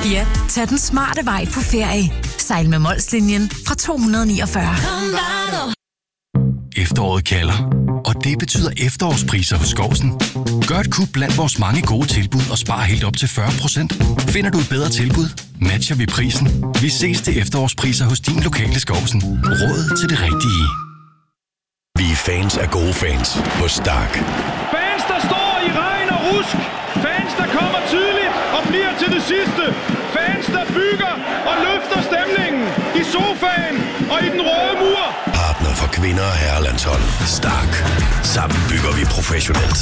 Ja, tag den smarte vej på ferie. Sejl med Molslinjen fra 249. Efteråret kalder, og det betyder efterårspriser hos Skousen. Gør et kub blandt vores mange gode tilbud og spar helt op til 40%. Finder du et bedre tilbud, matcher vi prisen. Vi ses til efterårspriser hos din lokale Skousen. Råd til det rigtige. Vi er fans af gode fans på Stark. Fans, der står i regn og rusk. Fans, der kommer tidligt og bliver til det sidste. Fans, der bygger og løfter stemningen i sofaen og i den røde mur. Partner for kvinder og herrelandshold. Stark. Sammen bygger vi professionelt.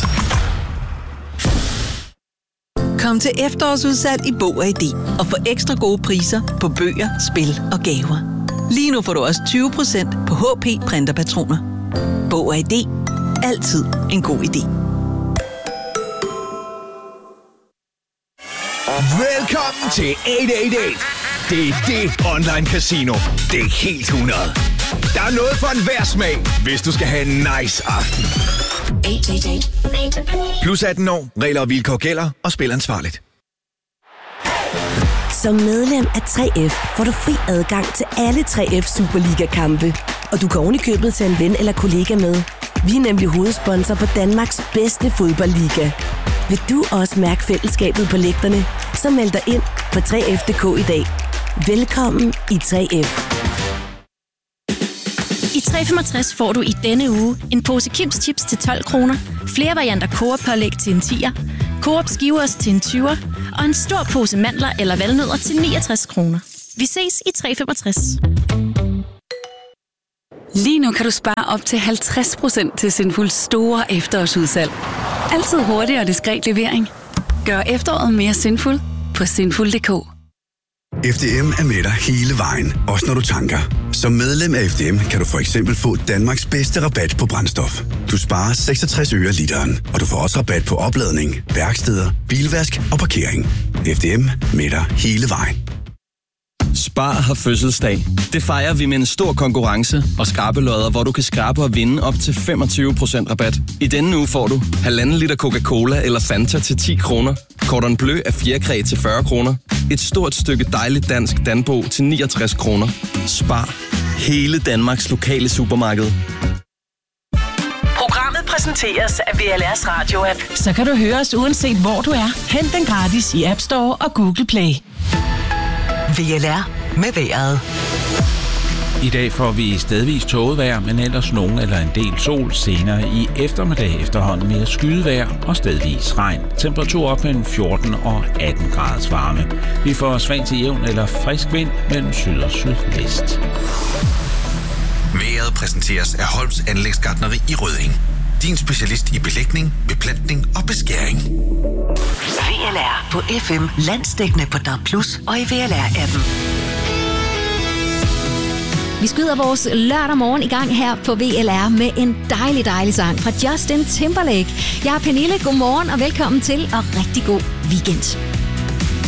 Kom til efterårsudsalg i Bog & ID og få ekstra gode priser på bøger, spil og gaver. Lige nu får du også 20% på HP printerpatroner. Bog & ID. Altid en god idé. Velkommen til 888. Det er det online casino. Det er helt 100. Der er noget for enhver smag, hvis du skal have en nice aften. 888. Plus 18 år. Regler og vilkår gælder, og spil ansvarligt. Som medlem af 3F får du fri adgang til alle 3F Superliga-kampe. Og du kan ovenikøbet tage en ven eller kollega med. Vi er nemlig hovedsponsor på Danmarks bedste fodboldliga. Vil du også mærke fællesskabet på lægterne? Så meld dig ind på 3F.dk i dag. Velkommen i 3F. I 365 får du i denne uge en pose Kims Chips til 12 kroner, flere varianter Coop-pålæg til en 10'er, Coop Skivers til en 20'er og en stor pose mandler eller valnødder til 69 kroner. Vi ses i 365. Lige nu kan du spare op til 50% til Sinfuls store efterårsudsalg. Altid hurtig og diskret levering. Gør efteråret mere sinful på sinful.dk. FDM er med dig hele vejen, også når du tanker. Som medlem af FDM kan du for eksempel få Danmarks bedste rabat på brændstof. Du sparer 66 øre literen, og du får også rabat på opladning, værksteder, bilvask og parkering. FDM med dig hele vejen. Spar har fødselsdag. Det fejrer vi med en stor konkurrence og skrabelodder, hvor du kan skrabe og vinde op til 25% rabat. I denne uge får du 1,5 liter Coca-Cola eller Fanta til 10 kroner, Cordon Bleu af fjerkræ til 40 kroner, et stort stykke dejligt dansk Danbo til 69 kroner. Spar. Hele Danmarks lokale supermarked. Programmet præsenteres af VLR's radio-app. Så kan du høre os uanset hvor du er. Hent den gratis i App Store og Google Play. VLR med vejret. I dag får vi stedvis tågevejr, men ellers nogen eller en del sol. Senere i eftermiddag efterhånden mere skydevejr og stedvis regn. Temperatur op mellem 14 og 18 graders varme. Vi får svag til jævn eller frisk vind mellem syd og sydvest. Vejret præsenteres af Holms Anlægsgartneri i Rødding. Din specialist i belægning, beplantning og beskæring. VLR på FM, landsdækkende på DAB+ og i VLR-appen. Vi skyder vores lørdag morgen i gang her på VLR med en dejlig sang fra Justin Timberlake. Jeg er Pernille, godmorgen og velkommen til, og rigtig god weekend.